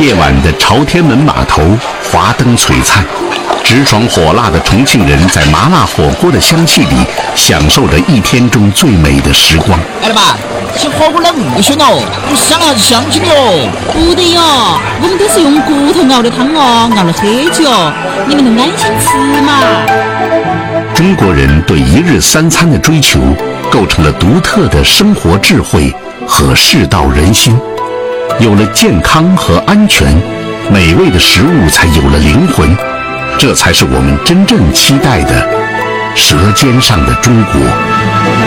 夜晚的朝天门码头，华灯璀璨，直爽火辣的重庆人在麻辣火锅的香气里，享受着一天中最美的时光。 哎，老板，小火锅哪么凶哦？不香还是香精的哦？ 不得哟，我们都是用骨头熬的汤哦，熬了很久，你们能安心吃嘛？ 中国人对一日三餐的追求，构成了独特的生活智慧和世道人心。有了健康和安全，美味的食物才有了灵魂，这才是我们真正期待的舌尖上的中国。